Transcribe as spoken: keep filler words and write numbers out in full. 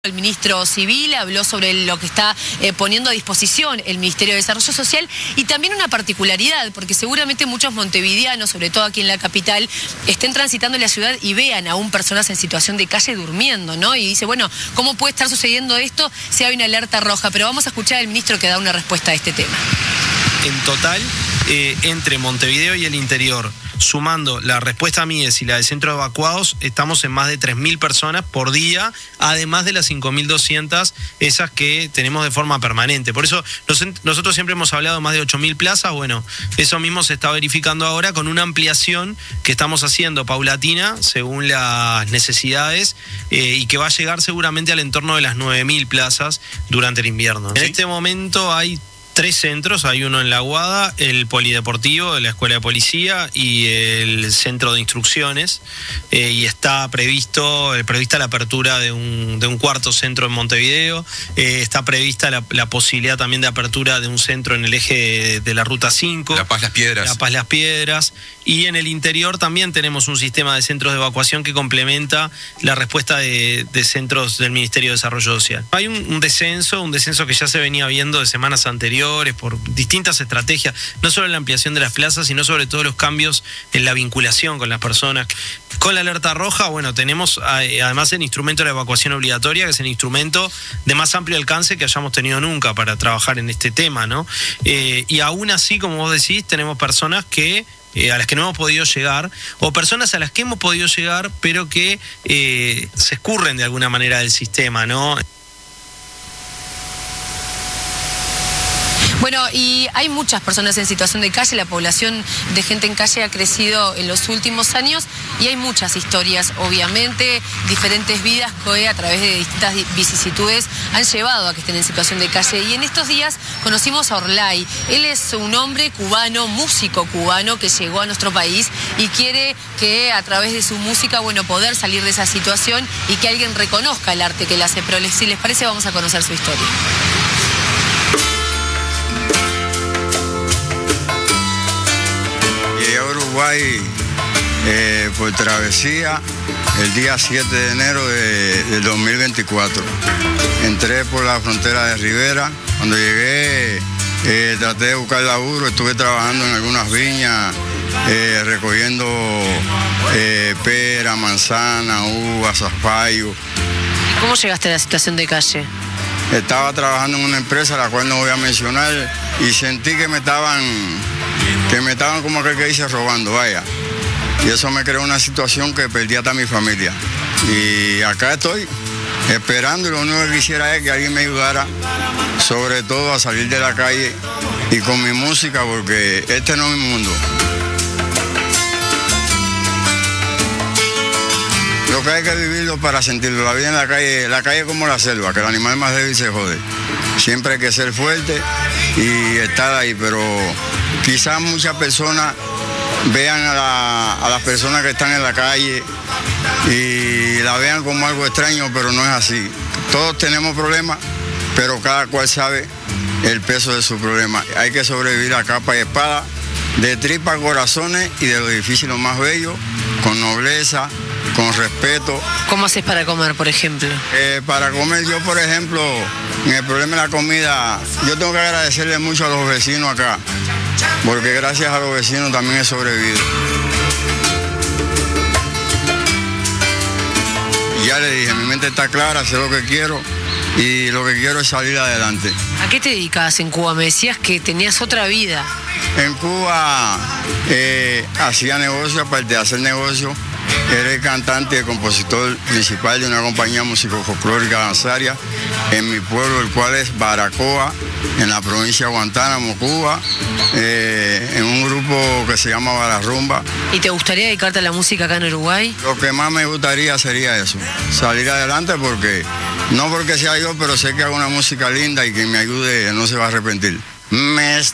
El ministro Civil habló sobre lo que está eh, poniendo a disposición el Ministerio de Desarrollo Social y también una particularidad, porque seguramente muchos montevideanos, sobre todo aquí en la capital, estén transitando la ciudad y vean aún personas en situación de calle durmiendo, ¿no? Y dice, bueno, ¿cómo puede estar sucediendo esto si hay una alerta roja? Pero vamos a escuchar al ministro que da una respuesta a este tema. En total, eh, entre Montevideo y el interior, sumando la respuesta M I E S y la de centros evacuados, estamos en más de tres mil personas por día, además de las cinco mil doscientas, esas que tenemos de forma permanente. Por eso nos, nosotros siempre hemos hablado de más de ocho mil plazas. Bueno, eso mismo se está verificando ahora con una ampliación que estamos haciendo paulatina según las necesidades eh, y que va a llegar seguramente al entorno de las nueve mil plazas durante el invierno. ¿Sí? En este momento hay tres centros, hay uno en La Aguada, el polideportivo de la Escuela de Policía y el centro de instrucciones, eh, y está previsto eh, prevista la apertura de un, de un cuarto centro en Montevideo, eh, está prevista la, la posibilidad también de apertura de un centro en el eje de, de la Ruta cinco. La Paz Las Piedras. La Paz Las Piedras. Y en el interior también tenemos un sistema de centros de evacuación que complementa la respuesta de, de centros del Ministerio de Desarrollo Social. Hay un, un descenso, un descenso que ya se venía viendo de semanas anteriores por distintas estrategias, no solo en la ampliación de las plazas, sino sobre todo los cambios en la vinculación con las personas. Con la alerta roja, bueno, tenemos además el instrumento de la evacuación obligatoria, que es el instrumento de más amplio alcance que hayamos tenido nunca para trabajar en este tema, ¿no? Eh, y aún así, como vos decís, tenemos personas que Eh, a las que no hemos podido llegar, o personas a las que hemos podido llegar, pero que eh, se escurren de alguna manera del sistema, ¿no? Bueno, y hay muchas personas en situación de calle, la población de gente en calle ha crecido en los últimos años y hay muchas historias, obviamente, diferentes vidas que a través de distintas vicisitudes han llevado a que estén en situación de calle. Y en estos días conocimos a Orlay. Él es un hombre cubano, músico cubano que llegó a nuestro país y quiere que a través de su música, bueno, poder salir de esa situación y que alguien reconozca el arte que él hace. Pero si les parece, vamos a conocer su historia. Llegué a Uruguay eh, por travesía el día siete de enero de, del dos mil veinticuatro. Entré por la frontera de Rivera. Cuando llegué eh, traté de buscar laburo, estuve trabajando en algunas viñas, eh, recogiendo eh, pera, manzana, uvas, zapallo. ¿Y cómo llegaste a la situación de calle? Estaba trabajando en una empresa, la cual no voy a mencionar, y sentí que me estaban, que me estaban como aquel que dice robando, vaya. Y eso me creó una situación que perdí hasta mi familia. Y acá estoy, esperando, y lo único que quisiera es que alguien me ayudara, sobre todo a salir de la calle y con mi música, porque este no es mi mundo. Lo que hay que vivirlo para sentirlo. La vida en la calle, la calle es como la selva, que el animal más débil se jode. Siempre hay que ser fuerte y estar ahí, pero quizás muchas personas vean a, la, a las personas que están en la calle y la vean como algo extraño, pero no es así. Todos tenemos problemas, pero cada cual sabe el peso de su problema. Hay que sobrevivir a capa y espada, de tripa, corazones y de lo difícil lo más bello, con nobleza, con respeto. ¿Cómo haces para comer, por ejemplo? Eh, para comer, yo, por ejemplo, en el problema de la comida, yo tengo que agradecerle mucho a los vecinos acá, porque gracias a los vecinos también he sobrevivido. Y ya le dije, mi mente está clara, sé lo que quiero y lo que quiero es salir adelante. ¿A qué te dedicabas en Cuba? Me decías que tenías otra vida. En Cuba eh, hacía negocio, aparte de hacer negocio, era el cantante y el compositor principal de una compañía musico-folclórica danzaria en mi pueblo, el cual es Baracoa, en la provincia de Guantánamo, Cuba, eh, en un grupo que se llama Balarrumba. ¿Y te gustaría dedicarte a la música acá en Uruguay? Lo que más me gustaría sería eso, salir adelante, porque no porque sea yo, pero sé que hago una música linda y quien me ayude no se va a arrepentir. Me